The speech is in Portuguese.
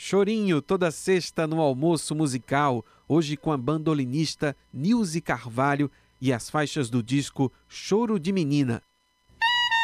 Chorinho toda sexta no almoço musical, hoje com a bandolinista Nilze Carvalho e as faixas do disco Choro de Menina.